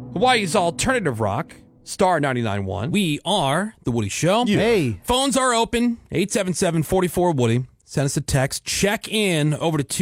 Hawaii's alternative rock, Star 99.1. We are The Woody Show. Yeah. Hey. Phones are open, 877-44-WOODY. Send us a text. Check in over to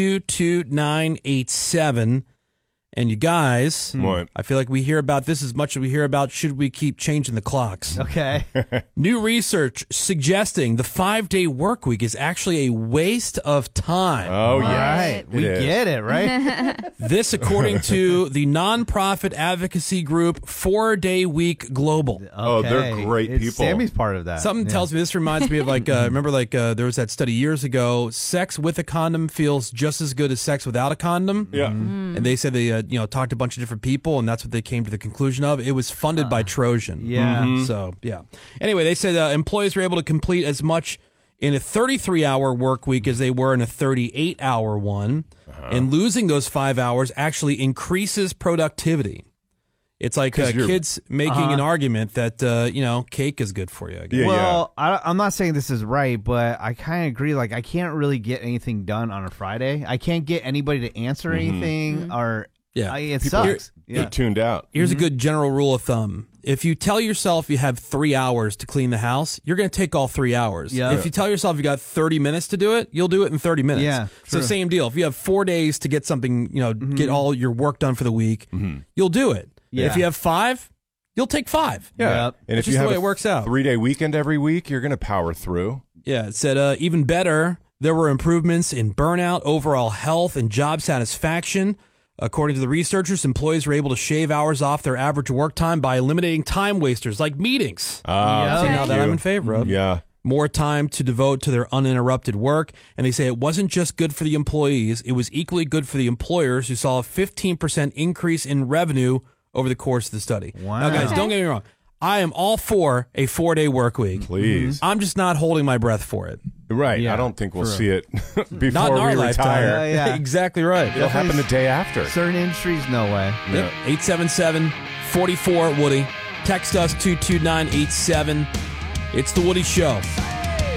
22987. And you guys, What? I feel like we hear about this as much as we hear about should we keep changing the clocks. Okay. New research suggesting the 5-day work week is actually a waste of time. Oh, All yeah. right. We get it, right? This, according to the nonprofit advocacy group 4-Day Week Global. Oh, they're Okay. great It's- people. Sammy's part of that. Something Yeah. tells me this reminds me of remember there was that study years ago, sex with a condom feels just as good as sex without a condom. Yeah. And they said they talked to a bunch of different people, and that's what they came to the conclusion of. It was funded by Trojan. Yeah. So, yeah. Anyway, they said employees were able to complete as much in a 33-hour work week as they were in a 38-hour one. And losing those 5 hours actually increases productivity. It's like 'Cause you're- kids making an argument that, cake is good for you, I guess. Yeah. Well, I'm not saying this is right, but I kind of agree. Like, I can't really get anything done on a Friday. I can't get anybody to answer anything, or Yeah. it People sucks. get tuned out. Here's a good general rule of thumb. If you tell yourself you have 3 hours to clean the house, you're going to take all 3 hours. Yeah. If you tell yourself you got 30 minutes to do it, you'll do it in 30 minutes. Yeah, So true. same deal. If you have 4 days to get something, get all your work done for the week, you'll do it. Yeah. If you have 5, you'll take 5. Yeah. Yep. And That's if just you the have way a it works out. 3-day weekend every week, you're going to power through. Yeah, it said even better, there were improvements in burnout, overall health, and job satisfaction. According to the researchers, employees were able to shave hours off their average work time by eliminating time wasters like meetings. Ah, See, thank now that you. I'm in favor of. Yeah. More time to devote to their uninterrupted work. And they say it wasn't just good for the employees, it was equally good for the employers who saw a 15% increase in revenue over the course of the study. Wow. Now, guys, don't get me wrong. I am all for a 4-day work week. Please. I'm just not holding my breath for it. Right. Yeah, I don't think we'll true. see it before Not in our we lifetime. retire. Yeah. Exactly right. It'll happen the day after. Certain industries, no way. Yep. 877-44-WOODY. Text us 22987. It's The Woody Show.